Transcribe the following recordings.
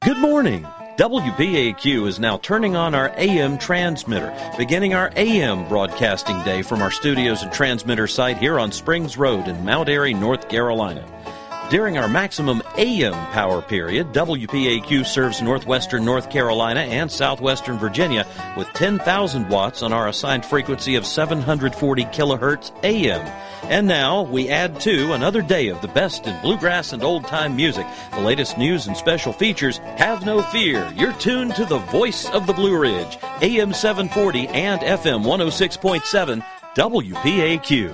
Good morning. WPAQ is now turning on our AM transmitter, beginning our AM broadcasting day from our studios and transmitter site here on Springs Road in Mount Airy, North Carolina. During our maximum AM power period, WPAQ serves northwestern North Carolina and southwestern Virginia with 10,000 watts on our assigned frequency of 740 kilohertz AM. And now we add to another day of the best in bluegrass and old-time music. The latest news and special features. Have no fear. You're tuned to the voice of the Blue Ridge, AM 740 and FM 106.7 WPAQ.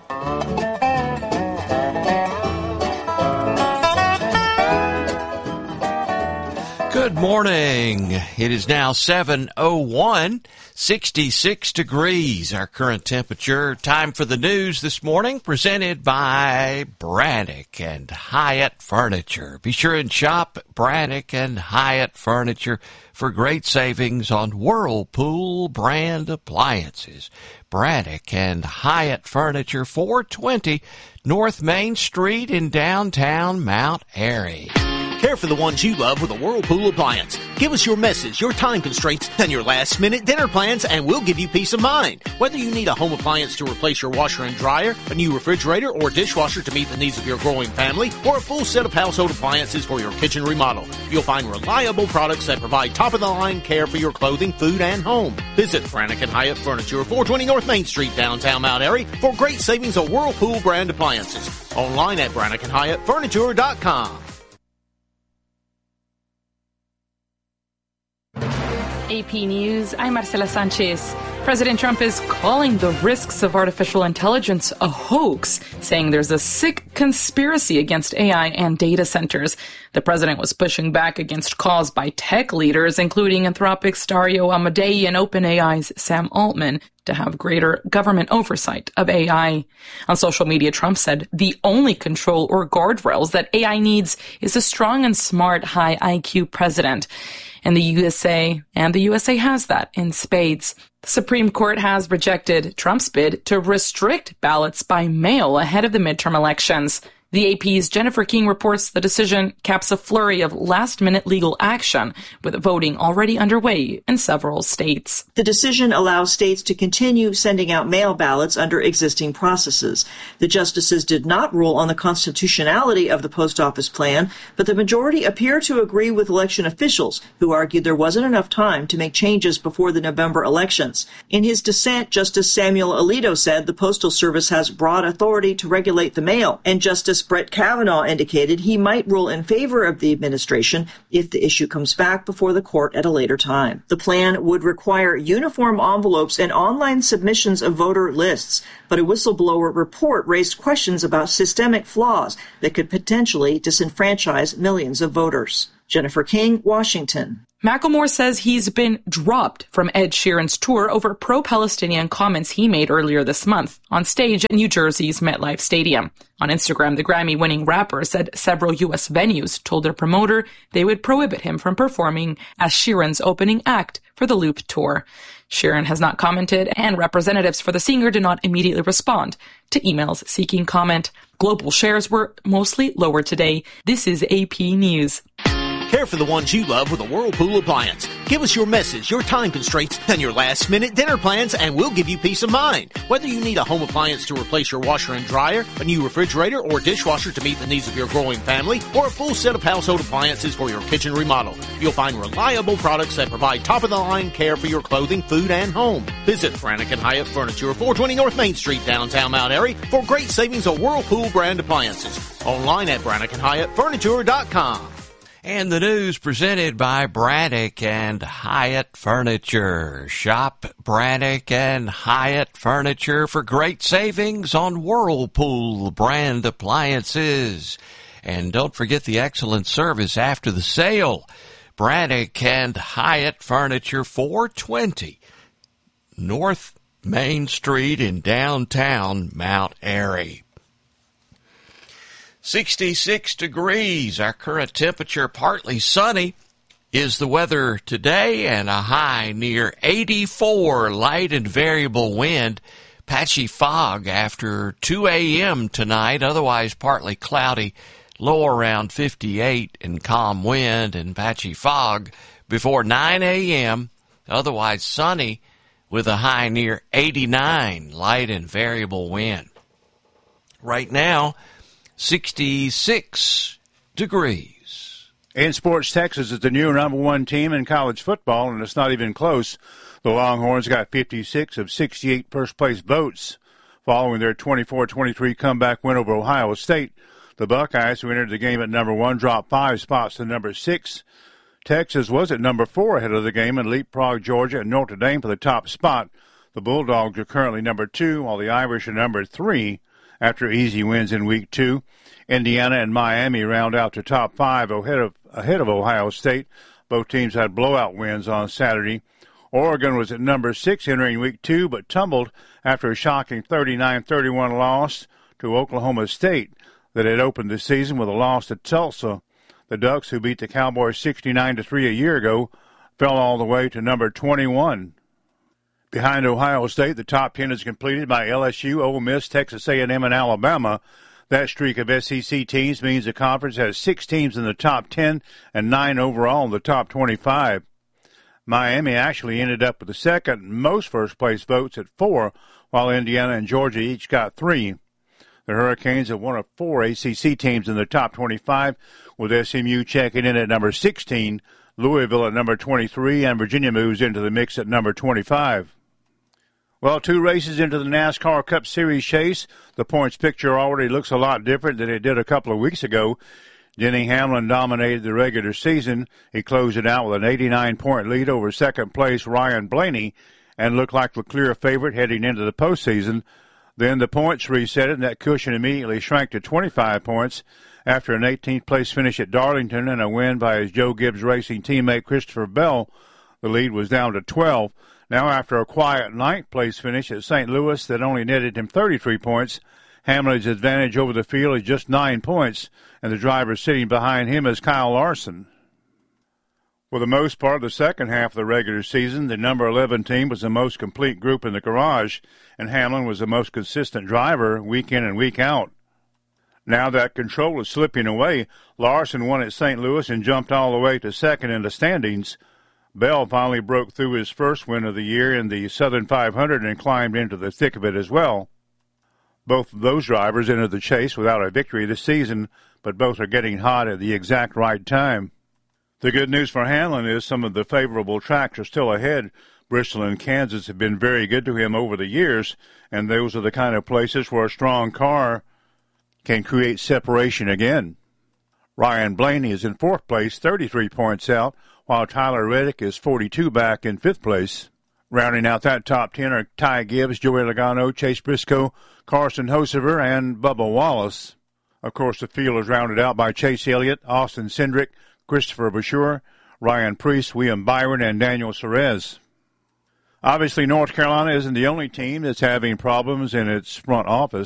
Good morning. It is now 7:01, 66 degrees, our current temperature. Time for the news this morning, presented by Braddock and Hyatt Furniture. Be sure and shop Braddock and Hyatt Furniture for great savings on Whirlpool brand appliances. Braddock and Hyatt Furniture, 420 North Main Street in downtown Mount Airy. Care for the ones you love with a Whirlpool appliance. Give us your messes, your time constraints, and your last-minute dinner plans, and we'll give you peace of mind. Whether you need a home appliance to replace your washer and dryer, a new refrigerator or dishwasher to meet the needs of your growing family, or a full set of household appliances for your kitchen remodel, you'll find reliable products that provide top-of-the-line care for your clothing, food, and home. Visit Braddock and Hyatt Furniture, 420 North Main Street, downtown Mount Airy, for great savings on Whirlpool brand appliances. Online at BraddockandHyattFurniture.com. AP News, I'm Marcela Sanchez. President Trump is calling the risks of artificial intelligence a hoax, saying there's a sick conspiracy against AI and data centers. The president was pushing back against calls by tech leaders, including Anthropic's Dario Amodei and OpenAI's Sam Altman, to have greater government oversight of AI. On social media, Trump said the only control or guardrails that AI needs is a strong and smart, high IQ president. And the USA has that in spades. The Supreme Court has rejected Trump's bid to restrict ballots by mail ahead of the midterm elections. The AP's Jennifer King reports the decision caps a flurry of last-minute legal action, with voting already underway in several states. The decision allows states to continue sending out mail ballots under existing processes. The justices did not rule on the constitutionality of the post office plan, but the majority appear to agree with election officials, who argued there wasn't enough time to make changes before the November elections. In his dissent, Justice Samuel Alito said the Postal Service has broad authority to regulate the mail, and Justice Brett Kavanaugh indicated he might rule in favor of the administration if the issue comes back before the court at a later time. The plan would require uniform envelopes and online submissions of voter lists, but a whistleblower report raised questions about systemic flaws that could potentially disenfranchise millions of voters. Jennifer King, Washington. Macklemore says he's been dropped from Ed Sheeran's tour over pro-Palestinian comments he made earlier this month on stage at New Jersey's MetLife Stadium. On Instagram, the Grammy-winning rapper said several U.S. venues told their promoter they would prohibit him from performing as Sheeran's opening act for the Loop tour. Sheeran has not commented, and representatives for the singer did not immediately respond to emails seeking comment. Global shares were mostly lower today. This is AP News. Care for the ones you love with a Whirlpool appliance. Give us your messes, your time constraints, and your last-minute dinner plans, and we'll give you peace of mind. Whether you need a home appliance to replace your washer and dryer, a new refrigerator or dishwasher to meet the needs of your growing family, or a full set of household appliances for your kitchen remodel, you'll find reliable products that provide top-of-the-line care for your clothing, food, and home. Visit Braddock and Hyatt Furniture, 420 North Main Street, downtown Mount Airy, for great savings on Whirlpool brand appliances. Online at BraddockandHyattFurniture.com. And the news presented by Braddock and Hyatt Furniture. Shop Braddock and Hyatt Furniture for great savings on Whirlpool brand appliances. And don't forget the excellent service after the sale. Braddock and Hyatt Furniture, 420 North Main Street in downtown Mount Airy. 66 degrees, our current temperature, partly sunny is the weather today, and a high near 84, light and variable wind, patchy fog after 2 a.m. tonight, otherwise partly cloudy, low around 58 and calm wind and patchy fog before 9 a.m., otherwise sunny with a high near 89, light and variable wind. Right now, 66 degrees. In sports, Texas is the new number one team in college football, and it's not even close. The Longhorns got 56 of 68 first-place votes following their 24-23 comeback win over Ohio State. The Buckeyes, who entered the game at number 1, dropped 5 spots to number 6. Texas was at number 4 ahead of the game and leapfrogged Georgia and Notre Dame for the top spot. The Bulldogs are currently number 2, while the Irish are number 3 after easy wins in Week 2. Indiana and Miami round out the top 5 ahead of Ohio State. Both teams had blowout wins on Saturday. Oregon was at number 6 entering Week 2, but tumbled after a shocking 39-31 loss to Oklahoma State that had opened the season with a loss to Tulsa. The Ducks, who beat the Cowboys 69-3 a year ago, fell all the way to number 21. Behind Ohio State, the top 10 is completed by LSU, Ole Miss, Texas A&M, and Alabama. That streak of SEC teams means the conference has 6 teams in the top 10 and 9 overall in the top 25. Miami actually ended up with the second most first-place votes at 4, while Indiana and Georgia each got 3. The Hurricanes are one of 4 ACC teams in the top 25, with SMU checking in at number 16, Louisville at number 23, and Virginia moves into the mix at number 25. Well, 2 races into the NASCAR Cup Series chase, the points picture already looks a lot different than it did a couple of weeks ago. Denny Hamlin dominated the regular season. He closed it out with an 89-point lead over second-place Ryan Blaney and looked like the clear favorite heading into the postseason. Then the points reset, and that cushion immediately shrank to 25 points after an 18th-place finish at Darlington and a win by his Joe Gibbs Racing teammate Christopher Bell. The lead was down to 12. Now, after a quiet 9th-place finish at St. Louis that only netted him 33 points, Hamlin's advantage over the field is just 9 points, and the driver sitting behind him is Kyle Larson. For the most part of the second half of the regular season, the number 11 team was the most complete group in the garage, and Hamlin was the most consistent driver week in and week out. Now that control is slipping away, Larson won at St. Louis and jumped all the way to second in the standings. Bell finally broke through his first win of the year in the Southern 500 and climbed into the thick of it as well. Both of those drivers entered the chase without a victory this season, but both are getting hot at the exact right time. The good news for Hamlin is some of the favorable tracks are still ahead. Bristol and Kansas have been very good to him over the years, and those are the kind of places where a strong car can create separation again. Ryan Blaney is in 4th place, 33 points out, while Tyler Reddick is 42 back in 5th place. Rounding out that top 10 are Ty Gibbs, Joey Logano, Chase Briscoe, Carson Hocevar, and Bubba Wallace. Of course, the field is rounded out by Chase Elliott, Austin Cindric, Christopher Bashur, Ryan Preece, William Byron, and Daniel Suarez. Obviously, North Carolina isn't the only team that's having problems in its front office.